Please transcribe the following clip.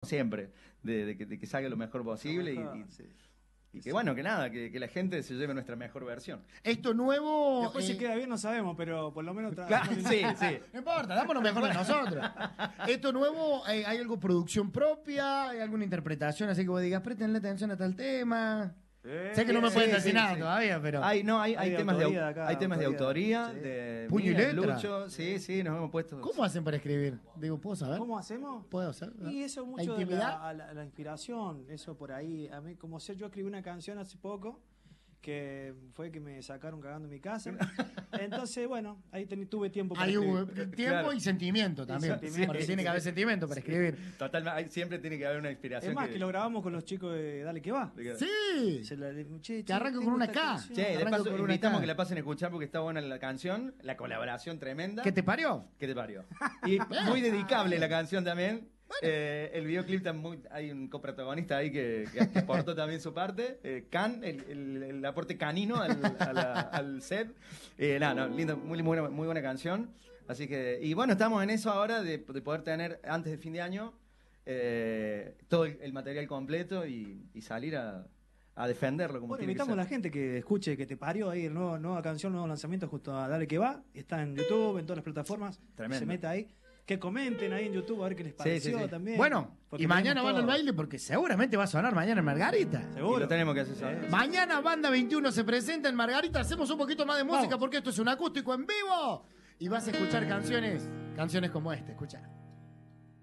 siempre, de que salga lo mejor posible y que bueno, que nada, que la gente se lleve nuestra mejor versión. Esto nuevo... Después si queda bien no sabemos, pero por lo menos... Claro, sí. No importa, damos lo mejor de nosotros. Esto nuevo, ¿hay algo producción propia? ¿Hay alguna interpretación? Así que vos digas, préstenle atención a tal tema... sé que no me pueden decir nada todavía, pero... Hay temas hay temas de autoría, de puño y mía, letra. Lucho, sí, nos hemos puesto... ¿Cómo hacen para escribir? Digo, ¿puedo saber? ¿Cómo hacemos? ¿Puedo saber? Y eso ¿La mucho de intimidad? la inspiración, eso por ahí. A mí, como sé, yo escribí una canción hace poco que fue que me sacaron cagando en mi casa. Entonces, bueno, ahí tuve tiempo para Hay escribir. tiempo y sentimiento también. sentimiento, Porque tiene que haber sentimiento para escribir. Total, siempre tiene que haber una inspiración. Es más, que lo grabamos con los chicos de Dale Que Va. Sí. Que arranque con una K. Che, de Arranco paso, con una invitamos K. que la pasen a escuchar porque está buena la canción, la colaboración tremenda. ¿Qué te parió? ¿Qué te parió? Y muy dedicable la canción también. El videoclip hay un coprotagonista ahí que aportó también su parte. Can, el aporte canino al set. Lindo, muy buena canción. Así que, y bueno, estamos en eso ahora de poder tener antes de fin de año todo el material completo y salir a defenderlo como Bueno, tiene que invitamos a ser. la gente que escuche Que Te Parió ahí, nueva canción, nuevo lanzamiento justo a Dale Que Va. Está en YouTube, en todas las plataformas. Tremendo. Se mete ahí. Que comenten ahí en YouTube a ver qué les pareció sí. también. Bueno, Porque y mañana van todo. al baile porque seguramente va a sonar mañana en Margarita. Seguro. Y lo tenemos que hacer saber. Mañana Banda 21 se presenta en Margarita. Hacemos un poquito más de música Vamos. porque esto es un acústico en vivo. Y vas a escuchar canciones como esta. Escucha.